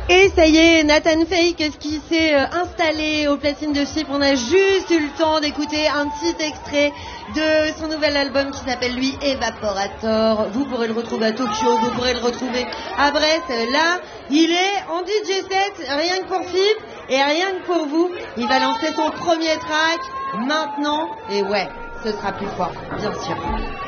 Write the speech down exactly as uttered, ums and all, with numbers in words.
Et ça y est, Nathan Fake qui s'est installé au platine de Chypre. On a juste eu le temps d'écouter un petit extrait de son nouvel album qui s'appelle lui Evaporator. Vous pourrez le retrouver à Tokyo, vous pourrez le retrouver à Brest. Là, il est en D J set, rien que pour Chypre et rien que pour vous. Il va lancer son premier track maintenant. Et ouais, ce sera plus fort, bien sûr.